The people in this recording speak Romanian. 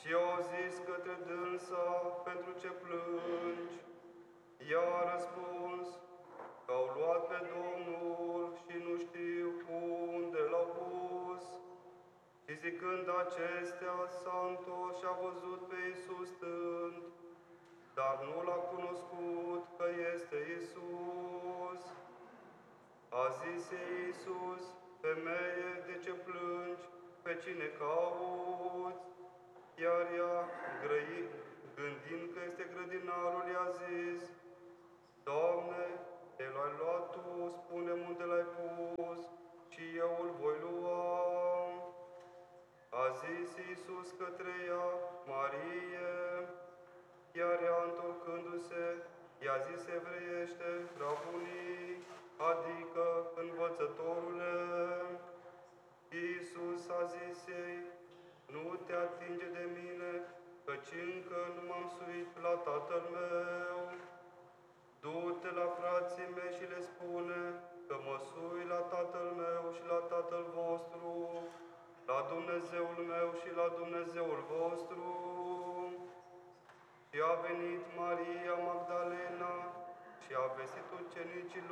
Și au zis către dânsa, pentru ce plângi? Ea a răspuns că au luat pe Domnul și nu știu unde l-au pus. Și zicând acestea, s-a întors și a văzut pe Iisus stând, dar nu l-a cunoscut că este Iisus. A zis Iisus: femeie, de ce plângi? Pe cine cauți? Iar ea, gândind că este grădinarul, i-a zis: Doamne, te l-ai luat Tu, spune-mi unde l-ai pus și eu îl voi lua. A zis Iisus către ea: Marie. Iar ea, întorcându-se, i-a zis evreiește: Rabuni, adică învățătorule. Iisus a zis ei: nu te atinge de mine, căci încă nu m-am suit la Tatăl meu. Du-te la frații mei și le spune că mă sui la Tatăl meu și la Tatăl vostru, la Dumnezeul meu și la Dumnezeul vostru. Și a venit Maria Magdalena și a vestit ucenicilor